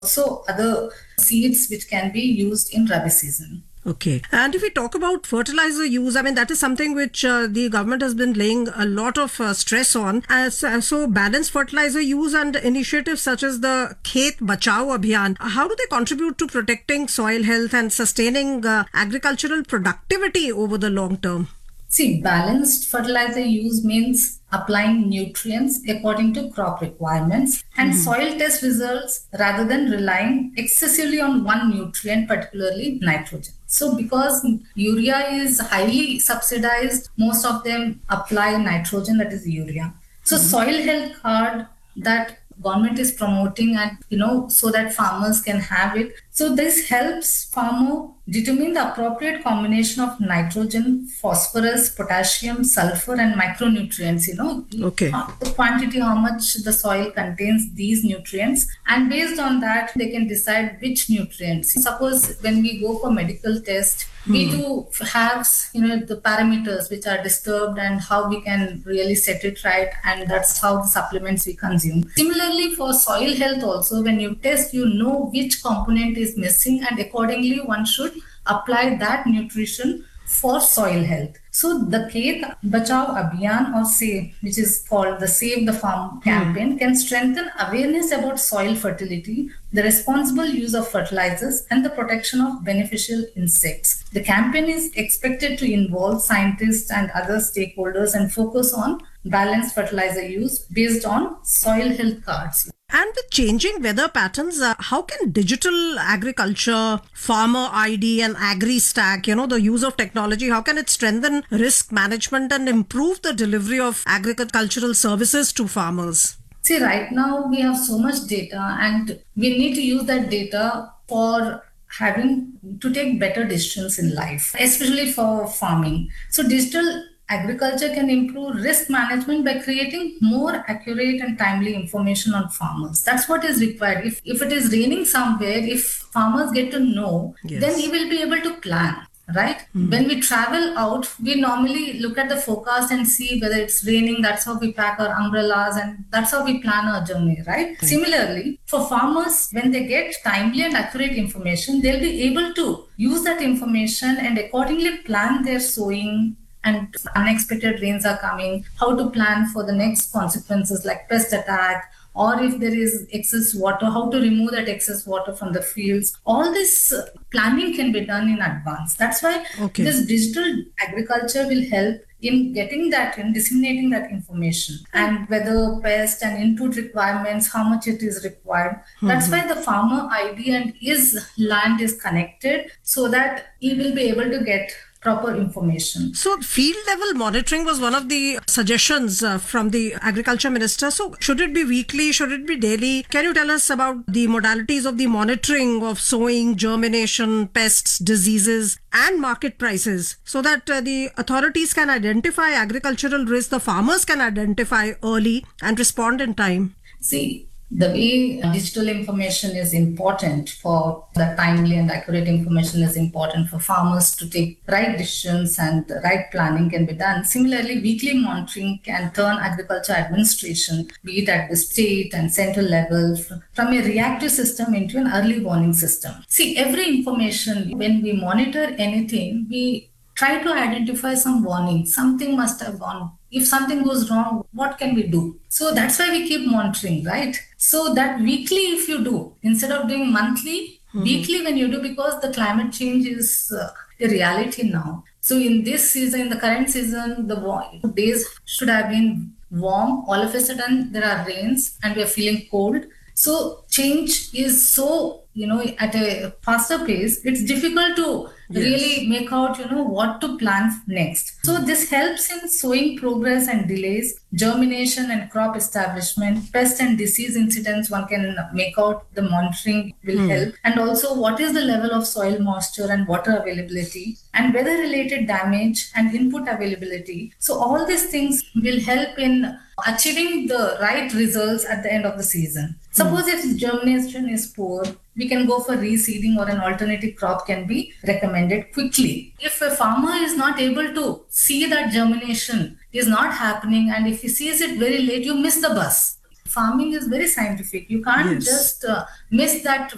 also other seeds which can be used in Rabi season. Okay. And if we talk about fertilizer use, I mean, that is something which the government has been laying a lot of stress on. So balanced fertilizer use and initiatives such as the Khet Bachao Abhiyan, how do they contribute to protecting soil health and sustaining agricultural productivity over the long term? See, balanced fertilizer use means applying nutrients according to crop requirements and soil test results rather than relying excessively on one nutrient, particularly nitrogen. So because urea is highly subsidized, most of them apply nitrogen, that is urea. So soil health card that government is promoting and so that farmers can have it. So this helps farmer determine the appropriate combination of nitrogen, phosphorus, potassium, sulfur and micronutrients, Okay. the quantity, how much the soil contains these nutrients, and based on that they can decide which nutrients. Suppose when we go for medical test, we do have the parameters which are disturbed and how we can really set it right, and that's how the supplements we consume. Similarly for soil health also, when you test, you know which component is missing and accordingly one should apply that nutrition for soil health. So the Khet Bachao Abhiyan, or SAVE, which is called the Save the Farm campaign, can strengthen awareness about soil fertility, the responsible use of fertilizers, and the protection of beneficial insects. The campaign is expected to involve scientists and other stakeholders and focus on balanced fertilizer use based on soil health cards. And with changing weather patterns, how can digital agriculture, farmer ID and AgriStack, the use of technology, how can it strengthen risk management and improve the delivery of agricultural services to farmers? See, right now we have so much data and we need to use that data for having to take better decisions in life, especially for farming. So digital agriculture can improve risk management by creating more accurate and timely information on farmers. That's what is required. If it is raining somewhere, if farmers get to know, then he will be able to plan. Right? When we travel out, we normally look at the forecast and see whether it's raining. That's how we pack our umbrellas and that's how we plan our journey, right? Similarly, for farmers, when they get timely and accurate information, they'll be able to use that information and accordingly plan their sowing, and unexpected rains are coming, how to plan for the next consequences like pest attack, or if there is excess water, how to remove that excess water from the fields. All this planning can be done in advance. That's why this digital agriculture will help in getting that and disseminating that information, and whether pest and input requirements, how much it is required. That's why the farmer ID and his land is connected so that he will be able to get proper information. So field level monitoring was one of the suggestions from the agriculture minister. So should it be weekly? Should it be daily? Can you tell us about the modalities of the monitoring of sowing, germination, pests, diseases and market prices, so that the authorities can identify agricultural risks, the farmers can identify early and respond in time? See, the way digital information is important for the timely and accurate information is important for farmers to take right decisions, and the right planning can be done. Similarly, weekly monitoring can turn agriculture administration, be it at the state and central level, from a reactive system into an early warning system. See, every information, when we monitor anything, we try to identify some warning. Something must have gone. If something goes wrong, what can we do? So that's why we keep monitoring, right? So that weekly, if you do, instead of doing monthly, weekly when you do, because the climate change is a reality now. So in this season, in the current season, the days should have been warm. All of a sudden, there are rains and we are feeling cold. So change is so, at a faster pace, it's difficult to really make out, what to plan next. So this helps in sowing progress and delays, germination and crop establishment, pest and disease incidents. One can make out, the monitoring will help. And also what is the level of soil moisture and water availability, and weather related damage and input availability. So all these things will help in achieving the right results at the end of the season. Suppose if germination is poor, we can go for reseeding, or an alternative crop can be recommended quickly. If a farmer is not able to see that germination is not happening, and if he sees it very late, you miss the bus. Farming is very scientific. You can't just miss that